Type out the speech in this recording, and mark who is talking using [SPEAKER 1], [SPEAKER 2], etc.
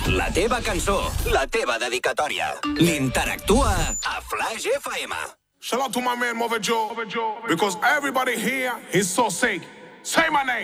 [SPEAKER 1] La teva cançó, la teva dedicatòria. L'Interactua a Flash FM.
[SPEAKER 2] Shout out to my man Mother Joe, because everybody here is so sick. Say my name.